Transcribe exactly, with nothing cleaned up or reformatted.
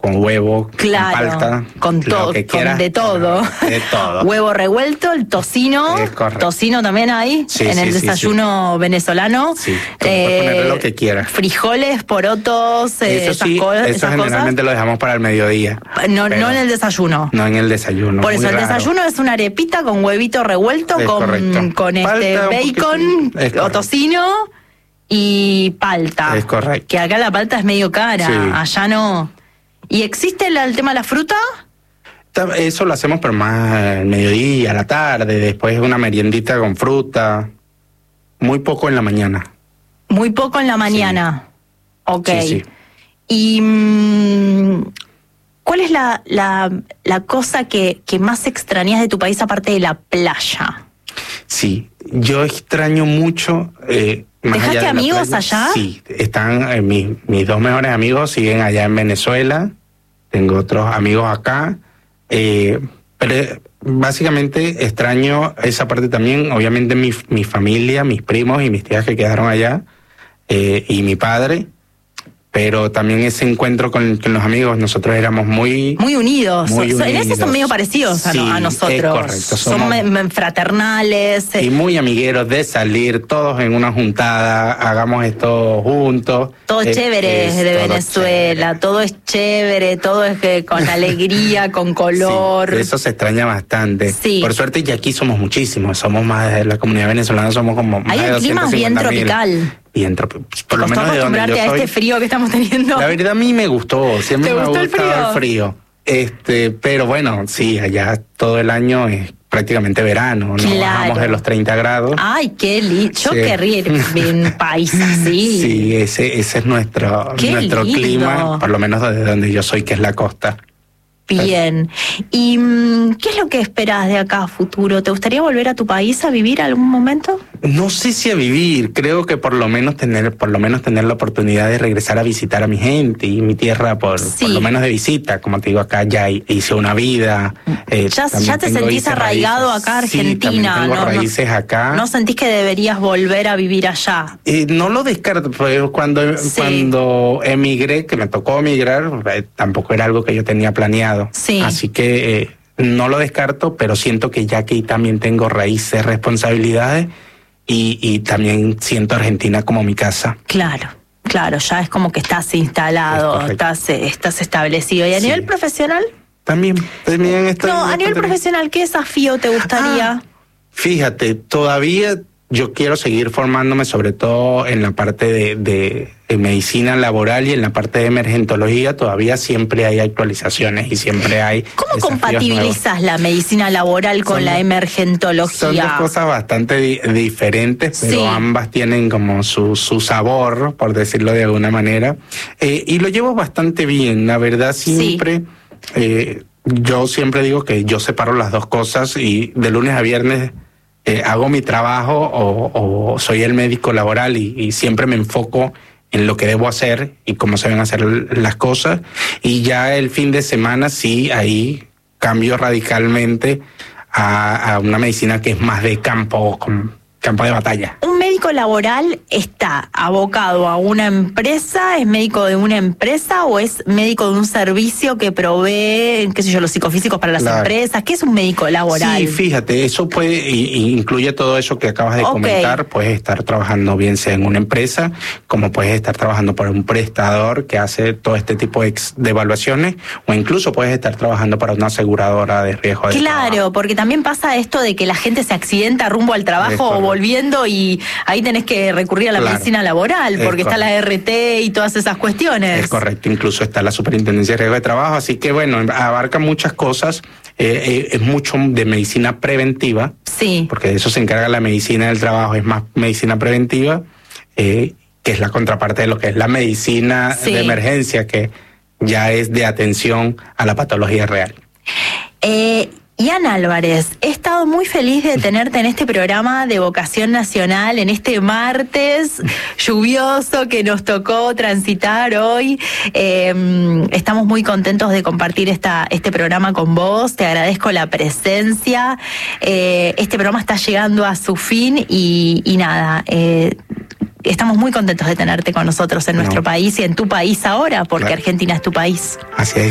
con huevo, claro, con palta, con todo, con de todo. De todo. Huevo revuelto, el tocino. Es correcto. Tocino también hay sí, en sí, el sí, desayuno sí. venezolano. Sí, eh, puedes ponerle lo que quieras. Frijoles, porotos, eh, eso esas, sí, co- eso esas generalmente cosas. lo dejamos para el mediodía. No, no en el desayuno. No en el desayuno. Por eso el raro. desayuno es una arepita con huevito revuelto, es con, con este palta, bacon o tocino y palta. Es correcto. Que acá la palta es medio cara, sí. allá no. ¿Y existe el, el tema de la fruta? Eso lo hacemos pero más al mediodía, a la tarde, después una meriendita con fruta. Muy poco en la mañana. Muy poco en la mañana. Sí. Ok. Sí, sí. Y mmm, ¿cuál es la, la, la cosa que, que más extrañas de tu país aparte de la playa? Sí, yo extraño mucho... Eh, más ¿Dejaste allá de amigos playa, allá? Sí, están eh, mis, mis dos mejores amigos siguen allá en Venezuela. Tengo otros amigos acá. Eh, pero básicamente extraño esa parte también. Obviamente mi, mi familia, mis primos y mis tías que quedaron allá. Eh, y mi padre. Pero también ese encuentro con, con los amigos, nosotros éramos muy... Muy unidos. Muy so, unidos. En ese son medio parecidos a, sí, a nosotros. Es correcto. Somos... Son fraternales. Y muy amigueros de salir todos en una juntada, hagamos esto juntos. Todo es, es chévere es de todo Venezuela, chévere. Todo es chévere, todo es que con alegría, con color. Sí, eso se extraña bastante. Sí. Por suerte ya aquí somos muchísimos, somos más de la comunidad venezolana, somos como más Ahí de el clima es bien tropical. Bien, por lo menos de donde yo a soy, este frío que estamos teniendo. La verdad a mí me gustó, siempre ¿Te me gustó ha gustado el frío? el frío. Este, pero bueno, sí, allá todo el año es prácticamente verano, claro. No bajamos de los treinta grados. Ay, qué lindo. Yo sí. querría ir en un país así. Sí, ese, ese es nuestro, nuestro clima, por lo menos desde donde yo soy, que es la costa. Bien. ¿Y mmm, qué es lo que esperas de acá a futuro? ¿Te gustaría volver a tu país a vivir algún momento? No sé si a vivir, creo que por lo menos tener, por lo menos tener la oportunidad de regresar a visitar a mi gente y mi tierra por, sí. por lo menos de visita, como te digo, acá ya hice una vida. Eh, ya, ya te sentís arraigado raíces. acá a Argentina. Sí, tengo ¿no? raíces acá. ¿No sentís que deberías volver a vivir allá? Eh, no lo descarto, pues cuando, sí. cuando emigré, que me tocó emigrar, eh, tampoco era algo que yo tenía planeado. Sí. Así que eh, no lo descarto, pero siento que ya aquí también tengo raíces, responsabilidades y, y también siento Argentina como mi casa. Claro, claro, ya es como que estás instalado, estás, estás establecido. ¿Y a sí. nivel profesional? También, también estoy... No, a nivel profesional, ¿qué desafío te gustaría? Ah, fíjate, todavía yo quiero seguir formándome, sobre todo en la parte de, de, de medicina laboral y en la parte de emergentología. Todavía siempre hay actualizaciones y siempre hay... ¿Cómo compatibilizas nuevos. la medicina laboral con son, la emergentología? Son dos cosas bastante di diferentes, pero sí. ambas tienen como su, su sabor, por decirlo de alguna manera. Eh, y lo llevo bastante bien, la verdad, siempre... Sí. Eh, yo siempre digo que yo separo las dos cosas y de lunes a viernes... Eh, hago mi trabajo o, o soy el médico laboral y, y siempre me enfoco en lo que debo hacer y cómo se deben hacer las cosas. Y ya el fin de semana sí, ahí cambio radicalmente a, a una medicina que es más de campo, con campo de batalla. ¿Un médico laboral está abocado a una empresa, es médico de una empresa o es médico de un servicio que provee, qué sé yo, los psicofísicos para las claro. empresas? ¿Qué es un médico laboral? Sí, fíjate, eso puede, y, incluye todo eso que acabas de okay. comentar. Puedes estar trabajando bien sea en una empresa, como puedes estar trabajando para un prestador que hace todo este tipo de, de evaluaciones, o incluso puedes estar trabajando para una aseguradora de riesgo de Claro, trabajo. Porque también pasa esto de que la gente se accidenta rumbo al trabajo o volviendo y ahí tenés que recurrir a la claro. medicina laboral porque está la R T y todas esas cuestiones. Es correcto, incluso está la Superintendencia de Riesgo de Trabajo, así que bueno, abarca muchas cosas, eh, eh, es mucho de medicina preventiva, sí. porque de eso se encarga la medicina del trabajo, es más medicina preventiva, eh, que es la contraparte de lo que es la medicina sí. de emergencia, que ya es de atención a la patología real. Eh... Ian Álvarez, he estado muy feliz de tenerte en este programa de Vocación Nacional, en este martes lluvioso que nos tocó transitar hoy. Eh, estamos muy contentos de compartir esta, este programa con vos, te agradezco la presencia. Eh, este programa está llegando a su fin y, y nada... Eh, Estamos muy contentos de tenerte con nosotros en nuestro no. país y en tu país ahora, porque claro. Argentina es tu país. Así es.